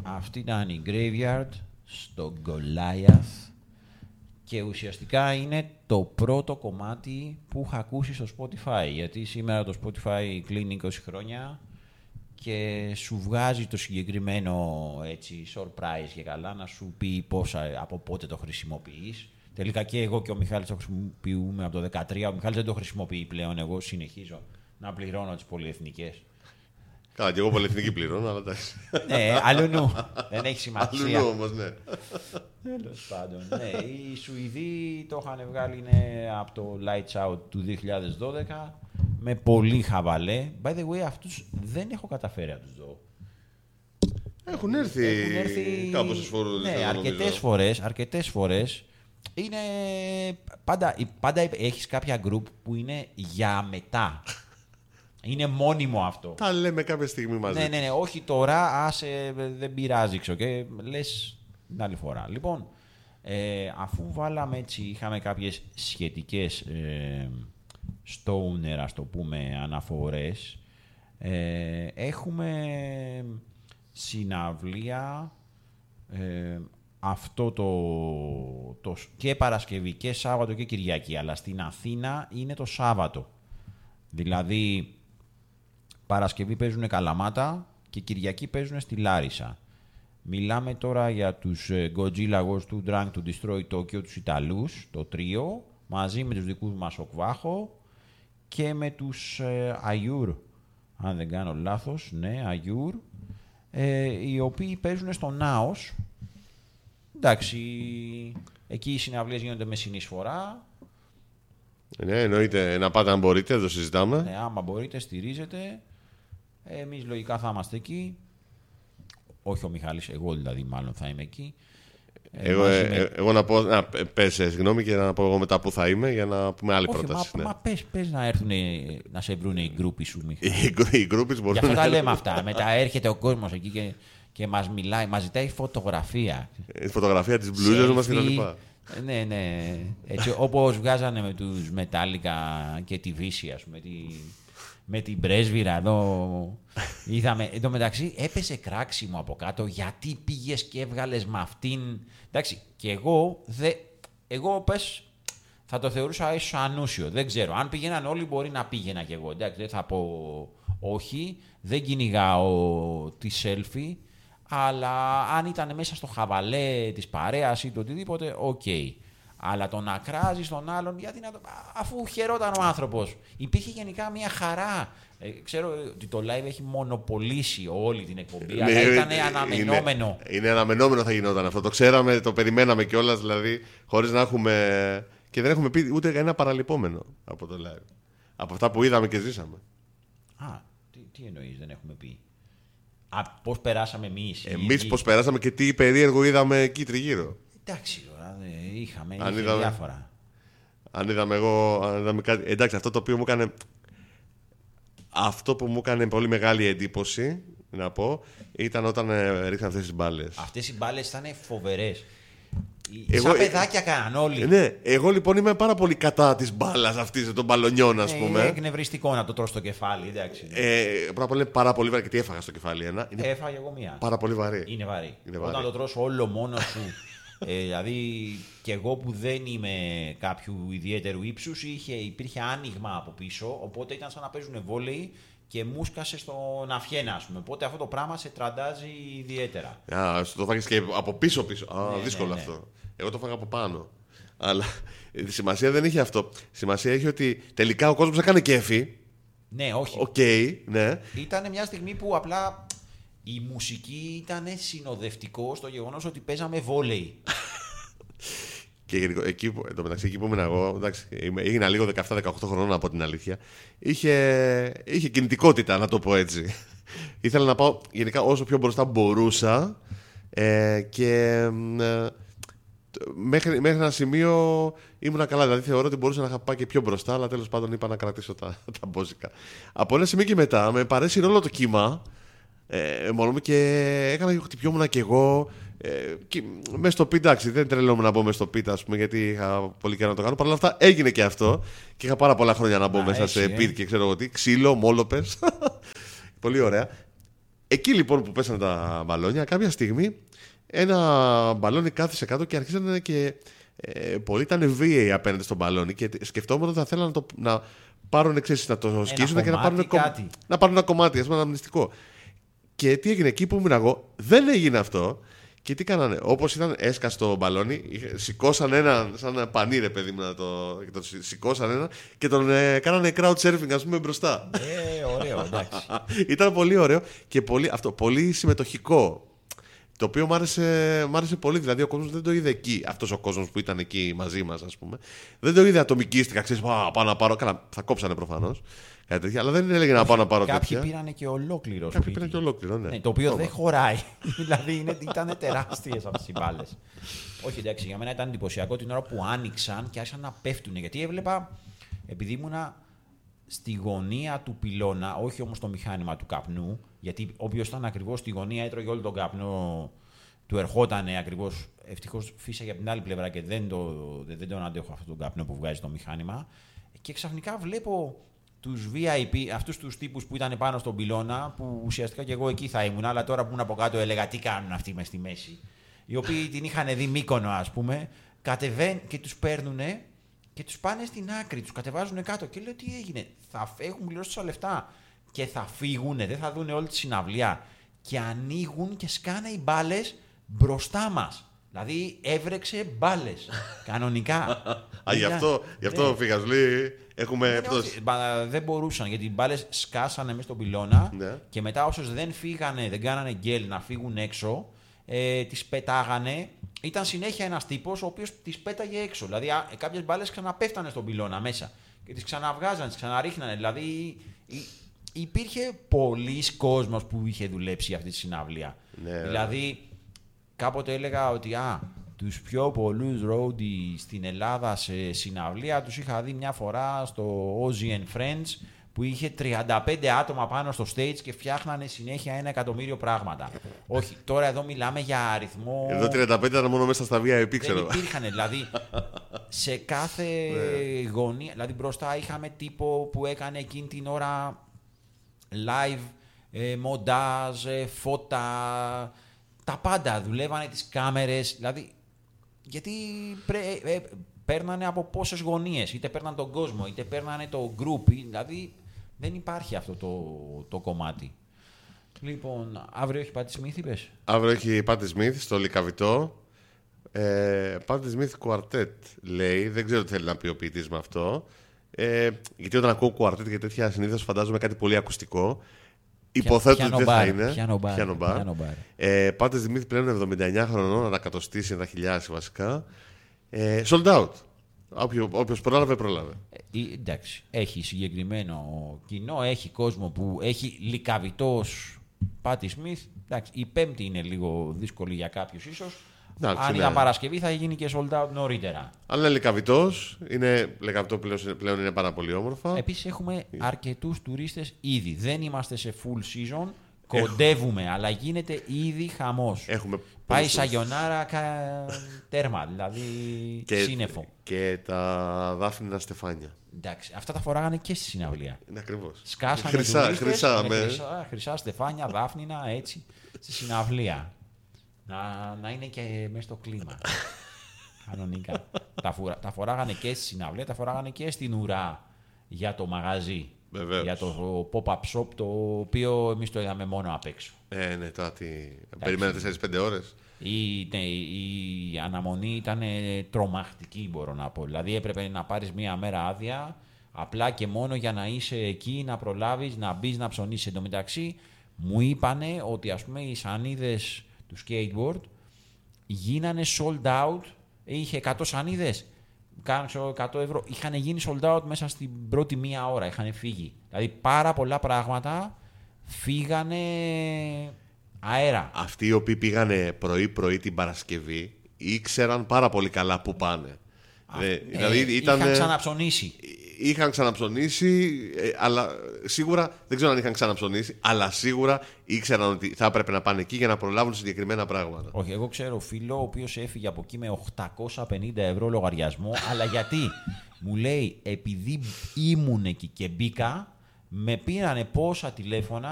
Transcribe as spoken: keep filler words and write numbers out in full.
Αυτή ήταν η Graveyard στο Goliath και ουσιαστικά είναι το πρώτο κομμάτι που είχα ακούσει στο Spotify, γιατί σήμερα το Spotify κλείνει είκοσι χρόνια και σου βγάζει το συγκεκριμένο έτσι surprise και καλά να σου πει πόσα, από πότε το χρησιμοποιείς. Τελικά και εγώ και ο Μιχάλης το χρησιμοποιούμε από το δεκατρία. Ο Μιχάλης δεν το χρησιμοποιεί πλέον. Εγώ συνεχίζω να πληρώνω τις πολυεθνικές. Καλά, και εγώ πολυεθνική πληρώνω, αλλά εντάξει. Ναι, αλλού δεν έχει σημασία. Αλλού όμως, ναι. Τέλος πάντων. Ναι, οι Σουηδοί το είχαν βγάλει είναι, από το Lights Out του δύο χιλιάδες δώδεκα με πολύ χαβαλέ. By the way, αυτούς δεν έχω καταφέρει να τους δω. Έχουν έρθει, Έχουν έρθει κάπως φορές. Ναι, αρκετές φορές, αρκετές φορές. Είναι πάντα, πάντα έχεις κάποια group που είναι για μετά. Είναι μόνιμο αυτό. Τα λέμε κάποια στιγμή μαζί. Ναι, ναι, ναι, όχι τώρα, άσε, δεν πειράζει, ξέρω, και λες την άλλη φορά. Λοιπόν, ε, αφού βάλαμε έτσι, είχαμε κάποιες σχετικές ε, stoner, ας το πούμε, αναφορές, ε, έχουμε συναυλία ε, αυτό το, το και Παρασκευή και Σάββατο και Κυριακή, αλλά στην Αθήνα είναι το Σάββατο. Δηλαδή, Παρασκευή παίζουν Καλαμάτα και Κυριακή παίζουν στη Λάρισα. Μιλάμε τώρα για τους Godzilla Ghost του Drunk to Destroy Tokyo, τους Ιταλούς, το τρίο, μαζί με τους δικούς μας Οκβάχο και με τους ε, Αγιούρ, αν δεν κάνω λάθος, ναι, Αγιούρ, ε, οι οποίοι παίζουν στο Νάος. Εντάξει, εκεί οι συναυλίες γίνονται με συνεισφορά. Ναι, εννοείται, να πάτε αν μπορείτε, το συζητάμε. Ναι, άμα μπορείτε, στηρίζετε. Εμείς λογικά θα είμαστε εκεί. Όχι ο Μιχάλης, εγώ δηλαδή μάλλον θα είμαι εκεί. Εγώ, ε, με... εγώ να πω, να πες συγγνώμη και να πω εγώ μετά που θα είμαι για να πούμε άλλη Όχι, πρόταση. Μα, ναι. μα πες, πες να έρθουν να σε βρουν οι γκρούποι σου, Μιχάλη. Οι γκρούποι μπορούν. Γι' αυτό τα λέμε αυτά. Μετά έρχεται ο κόσμος εκεί και, και μας μιλάει, μας ζητάει φωτογραφία. Η φωτογραφία της μπλούζας μας και τα λοιπά. Ναι, ναι. Έτσι, όπως βγάζανε με τους Metallica και τη Βύση, ας πούμε, τη... με την πρέσβυρα εδώ. Είδαμε. Εν τω μεταξύ έπεσε κράξιμο από κάτω γιατί πήγες και έβγαλες με αυτήν. Εντάξει, και εγώ, δε, εγώ πες, θα το θεωρούσα ίσως ανούσιο. Δεν ξέρω. Αν πήγαιναν όλοι, μπορεί να πήγαινα κι εγώ. Εντάξει, δεν θα πω όχι. Δεν κυνηγάω τη selfie. Αλλά αν ήταν μέσα στο χαβαλέ της παρέας ή το οτιδήποτε, οκ. Okay. Αλλά το να κράζεις τον άλλον, γιατί να το... αφού χαιρόταν ο άνθρωπος. Υπήρχε γενικά μια χαρά. Ε, ξέρω ότι το live έχει μονοπολίσει όλη την εκπομπή, Ναι, αλλά ήταν είναι, αναμενόμενο. Είναι, είναι αναμενόμενο θα γινόταν αυτό. Το ξέραμε, το περιμέναμε κιόλας, δηλαδή, χωρίς να έχουμε... Και δεν έχουμε πει ούτε ένα παραλυπόμενο από το live. Από αυτά που είδαμε και ζήσαμε. Α, τι, τι εννοείς δεν έχουμε πει. Α, πώς περάσαμε εμείς. Εμείς πώς περάσαμε και τι περίεργο είδαμε εκεί τριγύρω. Εντάξει, τώρα είχαμε, αν είχε είδαμε, διάφορα. Αν είδαμε εγώ, αν είδαμε κάτι... Εντάξει, αυτό το οποίο μου έκανε... Αυτό που μου έκανε πολύ μεγάλη εντύπωση, να πω, ήταν όταν ε, ρίχναν αυτές τις μπάλες. Αυτές οι μπάλες ήταν φοβερές. Εγώ, σαν παιδάκια κάναν όλοι. Ναι, εγώ λοιπόν είμαι πάρα πολύ κατά της μπάλας αυτής, των μπαλονιών, ας πούμε. Είναι εκνευριστικό να το τρως στο κεφάλι, εντάξει. Ε, πρώτα απ' όλα είναι πάρα πολύ βαρύ. Και τι έφαγα στο κεφάλι, ένα. Είναι Έφαγε εγώ μία. Πάρα πολύ βαρύ. Είναι βαρύ. Είναι βαρύ. Όταν το τρως όλο μόνος σου. ε, δηλαδή, και εγώ που δεν είμαι κάποιου ιδιαίτερου ύψους, είχε, υπήρχε άνοιγμα από πίσω, οπότε ήταν σαν να παίζουν βόλεϊ και μούσκασε στον αυχένα, ας πούμε. Οπότε αυτό το πράγμα σε τραντάζει ιδιαίτερα. Α, το φάγες και από πίσω-πίσω. Α, ναι, δύσκολο ναι, ναι. αυτό. Εγώ το φάγα από πάνω. Αλλά η σημασία δεν είχε αυτό. Σημασία έχει ότι τελικά ο κόσμος έκανε κέφι. Ναι, όχι. Οκ, okay, ναι. Ήταν μια στιγμή που απλά η μουσική ήταν συνοδευτικό στο γεγονός ότι παίζαμε βόλεϊ. Και εκεί, εν τω μεταξύ, εκεί που ήμουν εγώ, εντάξει, έγινα λίγο δεκαεπτά δεκαοκτώ χρονών από την αλήθεια, είχε, είχε κινητικότητα, να το πω έτσι. Ήθελα να πάω γενικά όσο πιο μπροστά μπορούσα ε, και ε, μέχρι, μέχρι ένα σημείο ήμουν καλά. Δηλαδή θεωρώ ότι μπορούσα να πάει και πιο μπροστά, αλλά τέλος πάντων είπα να κρατήσω τα, τα μπόζικα. Από ένα σημείο και μετά με παρέσει όλο το κύμα ε, μόνο μου και έκανα, χτυπιόμουν κι εγώ. Ε, μέσα στο πίτα, εντάξει, δεν τρελόμουν να μπω μέσα στο πίτα, ας πούμε, γιατί είχα πολύ καιρό να το κάνω. Παρ' όλα αυτά έγινε και αυτό. Και είχα πάρα πολλά χρόνια να μπω να, μέσα έτσι, σε πίτα ε. και ξέρω εγώ τι. Ξύλο, μόλοπες. Πολύ ωραία. Εκεί λοιπόν που πέσανε τα μπαλόνια, κάποια στιγμή ένα μπαλόνι κάθισε κάτω και αρχίσανε και ε, πολλοί ήταν βίαιοι απέναντι στον μπαλόνι και σκεφτόμουν ότι θα θέλανε να, το, να πάρουν εξής, να το σκίσουν και να πάρουν, κάτι. να πάρουν ένα κομμάτι, ας πούμε, ένα αμνηστικό. Και τι έγινε εκεί που ήμουν εγώ, δεν έγινε αυτό. Και τι κάνανε, όπως ήταν, έσκασε το μπαλόνι, σηκώσαν ένα, σαν ένα πανί, ρε παιδί μου, να το, και το σηκώσαν ένα και τον ε, κάνανε crowd surfing, ας πούμε, μπροστά. Ε, ωραίο, εντάξει. Ήταν πολύ ωραίο και πολύ, αυτό, πολύ συμμετοχικό. Το οποίο μου άρεσε, μ' άρεσε πολύ. Δηλαδή, ο κόσμος δεν το είδε εκεί. Αυτός ο κόσμος που ήταν εκεί μαζί μας, ας πούμε. Δεν το είδε ατομικίστηκα. Ξέρεις, πάω να πάρω. Καλά, θα κόψανε προφανώς. Κάτι τέτοιο, αλλά δεν έλεγε να πάω να πάρω Κάποιοι τέτοια. Κάποιοι πήραν και ολόκληρο σπίτι. Κάποιοι πήραν και ολόκληρο, ναι. ναι το οποίο Όμα. δεν χωράει. δηλαδή είναι, ήταν τεράστιες αυτές οι μπάλες. Όχι, εντάξει, για μένα ήταν εντυπωσιακό την ώρα που άνοιξαν και άρχισαν να πέφτουν. Γιατί έβλεπα, επειδή ήμουνα στη γωνία του πυλώνα, όχι όμως το μηχάνημα του καπνού, γιατί όποιος ήταν ακριβώς στη γωνία έτρωγε όλο τον καπνό, του ερχότανε ακριβώς. Ευτυχώς φύσαγε από την άλλη πλευρά και δεν, το, δεν τον αντέχω αυτόν τον καπνό που βγάζει το μηχάνημα. Και ξαφνικά βλέπω τους βι άι πι, αυτούς τους τύπους που ήταν πάνω στον πυλώνα, που ουσιαστικά και εγώ εκεί θα ήμουν, αλλά τώρα που ήμουν από κάτω έλεγα τι κάνουν αυτοί μες στη μέση. Οι οποίοι την είχαν δει Μύκονο, ας πούμε, κατεβαίνουν και τους παίρνουνε και τους πάνε στην άκρη, τους κατεβάζουν κάτω. Και λέω τι έγινε, θα έχουν πληρώσει τόσα λεφτά και θα φύγουνε, δεν θα δουν όλη τη συναυλία. Και ανοίγουν και σκάνε οι μπάλες μπροστά μας. Δηλαδή έβρεξε μπάλες. Κανονικά. Α, γι' αυτό, γι αυτό ναι. φύγα, λέει, έχουμε πτώση. Δεν μπορούσαν, γιατί οι μπάλες σκάσανε μέσα στον πυλώνα ναι. και μετά όσες δεν φύγανε, δεν κάνανε γκέλ να φύγουν έξω, ε, τις πετάγανε. Ήταν συνέχεια ένας τύπος ο οποίος τις πέταγε έξω. Δηλαδή κάποιες μπάλες ξαναπέφτανε στον πυλώνα μέσα και τις ξαναβγάζανε, τις ξαναρίχνανε. Δηλαδή υπήρχε πολλής κόσμος που είχε δουλέψει αυτή τη συναυλία. Ναι. Δηλαδή κάποτε έλεγα ότι α, τους πιο πολλούς roadies στην Ελλάδα σε συναυλία τους είχα δει μια φορά στο Ozzy and Friends που είχε τριάντα πέντε άτομα πάνω στο stage και φτιάχνανε συνέχεια ένα εκατομμύριο πράγματα. Όχι, τώρα εδώ μιλάμε για αριθμό... Εδώ τριάντα πέντε ήταν μόνο μέσα στα βι άι πι, ξέρω. Δεν υπήρχαν, δηλαδή σε κάθε γωνία, δηλαδή μπροστά είχαμε τύπο που έκανε εκείνη την ώρα live, ε, μοντάζ, ε, φώτα... Τα πάντα, δουλεύανε τις κάμερες, δηλαδή, γιατί πρέ, ε, παίρνανε από πόσες γωνίες, είτε παίρνανε τον κόσμο, είτε παίρνανε το group, δηλαδή δεν υπάρχει αυτό το, το κομμάτι. Λοιπόν, αύριο έχει Πάτη Σμιθ, είπες? Αύριο έχει Πάτη Σμιθ στο Λυκαβητό. Ε, Πάτη Σμιθ κουαρτέτ λέει, δεν ξέρω τι θέλει να πει ο ποιητής με αυτό. Ε, γιατί όταν ακούω κουαρτέτ και τέτοια συνήθως φαντάζομαι κάτι πολύ ακουστικό. Υποθέτω ότι δεν θα είναι. Πιάνο μπάρ. Ε, Πάτη Σμιθ πλέον εεβδομήντα εννιά χρονών, να τα κατοστήσει, να τα χιλιάσει βασικά. Ε, sold out. Όποιο, όποιος πρόλαβε, πρόλαβε. Ε, εντάξει. Έχει συγκεκριμένο κοινό, έχει κόσμο που έχει Λυκαβητός Πάτη Σμιθ. Εντάξει, η Πέμπτη είναι λίγο δύσκολη για κάποιους ίσως. Εντάξει, αν ναι. ήταν Παρασκευή θα γίνει και sold out νωρίτερα. Αλλά είναι Λυκαβητός. Είναι, Λυκαβητό πλέον, πλέον είναι πάρα πολύ όμορφα. Επίσης έχουμε αρκετούς τουρίστες ήδη. Δεν είμαστε σε full season. Κοντεύουμε, Έχω... αλλά γίνεται ήδη χαμός. Έχουμε Πάει σαγιονάρα κα... τέρμα, δηλαδή και, σύννεφο. Και τα δάφνινα στεφάνια. Εντάξει, αυτά τα φοράγανε και στη συναυλία. Είναι ακριβώς. Σκάσανε χρυσά, τουρίστες, χρυσά, με χρυσά, χρυσά στεφάνια, δάφνινα, έτσι, στη συναυλία. Να, να είναι και μέσα στο κλίμα. Κανονικά. τα, φορά, τα φοράγανε και στη συναυλία, τα φοράγανε και στην ουρά για το μαγαζί. Βεβαίως. Για το pop-up shop, το οποίο εμείς το είδαμε μόνο απ' έξω. Ε, ναι, τώρα τι... Περιμένετε τέσσερις πέντε ώρες. Η, ναι, η αναμονή ήταν τρομακτική, μπορώ να πω. Δηλαδή έπρεπε να πάρεις μία μέρα άδεια, απλά και μόνο για να είσαι εκεί, να προλάβεις, να μπεις, να ψωνίσεις. Εν τω μεταξύ, μου είπανε ότι ας πούμε οι σανίδες του skateboard γίνανε sold out, είχε εκατό σανίδες. Κάνουν εκατό ευρώ. Είχαν γίνει sold out μέσα στην πρώτη μία ώρα. Είχαν φύγει. Δηλαδή πάρα πολλά πράγματα φύγανε αέρα. Αυτοί οι οποίοι πήγανε πρωί-πρωί την Παρασκευή ήξεραν πάρα πολύ καλά που πάνε. Α, Δε, ε, δηλαδή ήταν, είχαν ξαναψωνίσει. Είχαν ξαναψωνίσει, ε, αλλά σίγουρα δεν ξέρω αν είχαν ξαναψωνίσει, αλλά σίγουρα ήξεραν ότι θα έπρεπε να πάνε εκεί για να προλάβουν συγκεκριμένα πράγματα. Όχι, εγώ ξέρω φίλο ο οποίος έφυγε από εκεί με οκτακόσια πενήντα ευρώ λογαριασμό, αλλά γιατί μου λέει, επειδή ήμουν εκεί και μπήκα, με πήρανε πόσα τηλέφωνα